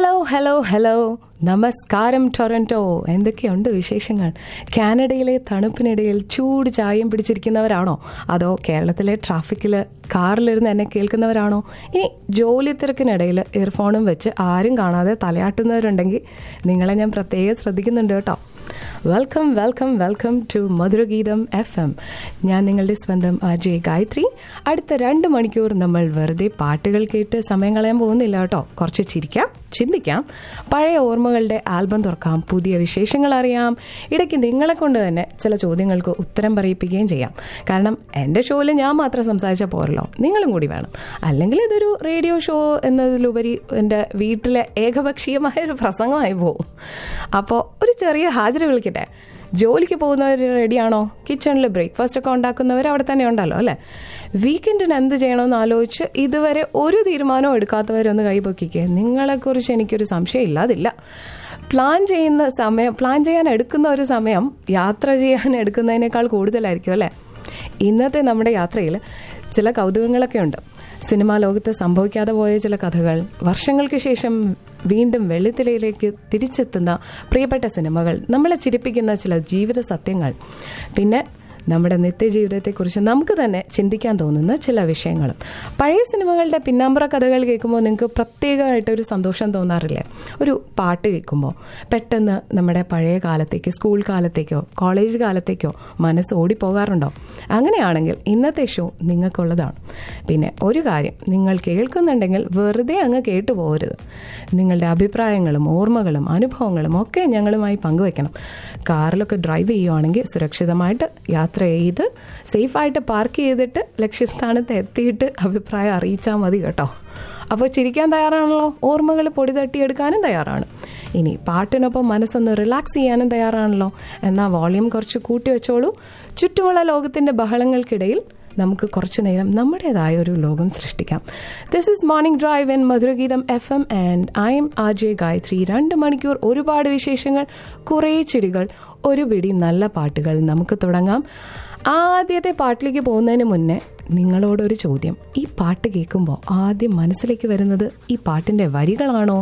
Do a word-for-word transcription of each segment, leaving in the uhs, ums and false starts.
Hello hello hello നമസ്കാരം Toronto. എന്തൊക്കെയുണ്ട് വിശേഷങ്ങൾ? കാനഡയിലെ തണുപ്പിനിടയിൽ ചൂട് ചായയും പിടിച്ചിരിക്കുന്നവരാണോ? അതോ കേരളത്തിലെ ട്രാഫിക്കിൽ കാറിലിരുന്ന് എന്നെ കേൾക്കുന്നവരാണോ? ഇനി ജോലി തിരക്കിനിടയിൽ ഇയർഫോണും വെച്ച് ആരും കാണാതെ തലയാട്ടുന്നവരുണ്ടെങ്കിൽ നിങ്ങളെ ഞാൻ പ്രത്യേകം ശ്രദ്ധിക്കുന്നുണ്ട് കേട്ടോ. Welcome welcome welcome to മധുരഗീതം F M. ഞാൻ നിങ്ങളുടെ സ്വന്തം അജയ് ഗായത്രി. അടുത്ത രണ്ട് മണിക്കൂർ നമ്മൾ വെറുതെ പാട്ടുകൾ കേട്ട് സമയം കളയാൻ പോകുന്നില്ല കേട്ടോ. കുറച്ച് ചിരിക്കാം, ചിന്തിക്കാം, പഴയ ഓർമ്മകളുടെ ആൽബം തുറക്കാം, പുതിയ വിശേഷങ്ങൾ അറിയാം. ഇടയ്ക്ക് നിങ്ങളെ കൊണ്ട് തന്നെ ചില ചോദ്യങ്ങൾക്ക് ഉത്തരം പറയിപ്പിക്കുകയും ചെയ്യാം. കാരണം എൻ്റെ ഷോയിൽ ഞാൻ മാത്രം സംസാരിച്ചാൽ പോരല്ലോ, നിങ്ങളും കൂടി വേണം. അല്ലെങ്കിൽ ഇതൊരു റേഡിയോ ഷോ എന്നതിലുപരി എൻ്റെ വീട്ടിലെ ഏകപക്ഷീയമായ ഒരു പ്രസംഗമായി പോകും. അപ്പോൾ ഒരു ചെറിയ ഹാജർ വിളിക്കട്ടെ. ജോലിക്ക് പോകുന്നവർ റെഡിയാണോ? കിച്ചണിൽ ബ്രേക്ക്ഫാസ്റ്റ് ഒക്കെ ഉണ്ടാക്കുന്നവർ അവിടെ തന്നെ ഉണ്ടല്ലോ അല്ലേ? വീക്കെൻഡിന് എന്ത് ചെയ്യണമെന്ന് ആലോചിച്ച് ഇതുവരെ ഒരു തീരുമാനവും എടുക്കാത്തവരൊന്ന് കൈപൊക്കിക്കുക. നിങ്ങളെക്കുറിച്ച് എനിക്കൊരു സംശയം ഇല്ലാതില്ല. പ്ലാൻ ചെയ്യുന്ന സമയം പ്ലാൻ ചെയ്യാൻ എടുക്കുന്ന ഒരു സമയം യാത്ര ചെയ്യാൻ എടുക്കുന്നതിനേക്കാൾ കൂടുതലായിരിക്കും അല്ലേ? ഇന്നത്തെ നമ്മുടെ യാത്രയിൽ ചില കൗതുകങ്ങളൊക്കെ ഉണ്ട്. സിനിമാ ലോകത്ത് സംഭവിക്കാതെ പോയ ചില കഥകൾ, വർഷങ്ങൾക്ക് ശേഷം വീണ്ടും വെള്ളിത്തിരയിലേക്ക് തിരിച്ചെത്തുന്ന പ്രിയപ്പെട്ട സിനിമകൾ, നമ്മളെ ചിരിപ്പിക്കുന്ന ചില ജീവിത സത്യങ്ങൾ, പിന്നെ നമ്മുടെ നിത്യജീവിതത്തെക്കുറിച്ച് നമുക്ക് തന്നെ ചിന്തിക്കാൻ തോന്നുന്ന ചില വിഷയങ്ങളും. പഴയ സിനിമകളുടെ പിന്നാമ്പുറ കഥകൾ കേൾക്കുമ്പോൾ നിങ്ങൾക്ക് പ്രത്യേകമായിട്ടൊരു സന്തോഷം തോന്നാറില്ലേ? ഒരു പാട്ട് കേൾക്കുമ്പോൾ പെട്ടെന്ന് നമ്മുടെ പഴയ കാലത്തേക്ക്, സ്കൂൾ കാലത്തേക്കോ കോളേജ് കാലത്തേക്കോ മനസ്സ് ഓടിപ്പോകാറുണ്ടോ? അങ്ങനെയാണെങ്കിൽ ഇന്നത്തെ ഷോ നിങ്ങൾക്കുള്ളതാണ്. പിന്നെ ഒരു കാര്യം, നിങ്ങൾ കേൾക്കുന്നുണ്ടെങ്കിൽ വെറുതെ അങ്ങ് കേട്ടു പോകരുത്. നിങ്ങളുടെ അഭിപ്രായങ്ങളും ഓർമ്മകളും അനുഭവങ്ങളും ഒക്കെ ഞങ്ങളുമായി പങ്കുവയ്ക്കണം. കാറിലൊക്കെ ഡ്രൈവ് ചെയ്യുകയാണെങ്കിൽ സുരക്ഷിതമായിട്ട് യാത്ര ചെയ്ത് സേഫായിട്ട് പാർക്ക് ചെയ്തിട്ട് ലക്ഷ്യസ്ഥാനത്ത് എത്തിയിട്ട് അഭിപ്രായം അറിയിച്ചാൽ മതി കേട്ടോ. അപ്പോൾ ചിരിക്കാൻ തയ്യാറാണല്ലോ, ഓർമ്മകൾ പൊടി തട്ടിയെടുക്കാനും തയ്യാറാണ്. ഇനി പാട്ടിനൊപ്പം മനസ്സൊന്ന് റിലാക്സ് ചെയ്യാനും തയ്യാറാണല്ലോ. എന്നാൽ വോളിയം കുറച്ച് കൂട്ടി വെച്ചോളൂ. ചുറ്റുമുള്ള ലോകത്തിൻ്റെ ബഹളങ്ങൾക്കിടയിൽ നമുക്ക് കുറച്ചു നേരം നമ്മുടേതായ ഒരു ലോകം സൃഷ്ടിക്കാം. This is morning drive in മധുരഗീതം F M and I M Ajay Gayathri. രണ്ട് മണിക്കൂർ ഒരുപാട് വിശേഷങ്ങൾ, കുറേ ചിരികൾ, ഒരു പിടി നല്ല പാട്ടുകൾ. നമുക്ക് തുടങ്ങാം. ആദ്യത്തെ പാട്ടിലേക്ക് പോകുന്നതിന് മുന്നേ നിങ്ങളോടൊരു ചോദ്യം. ഈ പാട്ട് കേൾക്കുമ്പോൾ ആദ്യം മനസ്സിലേക്ക് വരുന്നത് ഈ പാട്ടിൻ്റെ വരികളാണോ,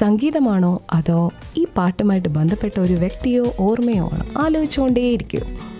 സംഗീതമാണോ, അതോ ഈ പാട്ടുമായിട്ട് ബന്ധപ്പെട്ട ഒരു വ്യക്തിയോ ഓർമ്മയോ ആണോ? ആലോചിച്ചുകൊണ്ടേയിരിക്കുമോ?